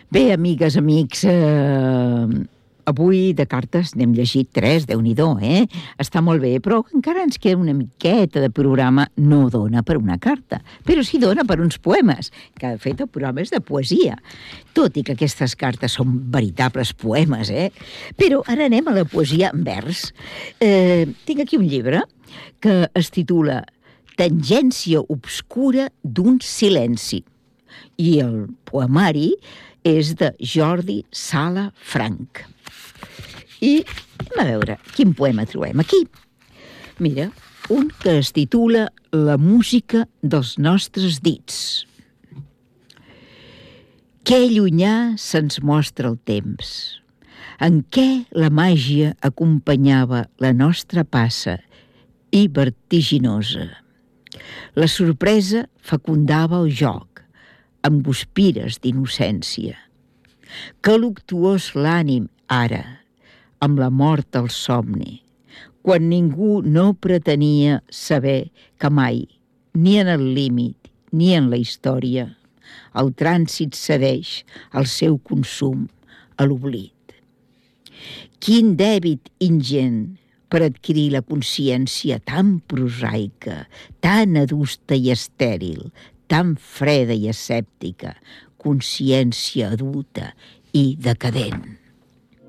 Bé, amigues, amics, avui de cartes n'hem llegit 3, Déu-n'hi-do, Està molt bé, però encara ens queda una miqueta de programa. No dona per una carta, però sí dona per uns poemes, que de fet el programa és de poesia, tot i que aquestes cartes són veritables poemes, Però ara anem a la poesia en vers. Tinc aquí un llibre que es titula Tangència obscura d'un silenci, i el poemari és de Jordi Sala Franch. I anem a veure quin poema trobem aquí. Mira, un que es titula La música dels nostres dits. Què llunyà se'ns mostra el temps, en què la màgia acompanyava la nostra passa i vertiginosa. La sorpresa fecundava el joc, amb guspires d'innocència. Que luctuós l'ànim ara, amb la mort al somni, quan ningú no pretenia saber que mai, ni en el límit, ni en la història, el trànsit cedeix al seu consum a l'oblit. Quin dèbit ingent per adquirir la consciència tan prosaica, tan adusta i estèril, tan freda i escèptica, consciència adulta i decadent.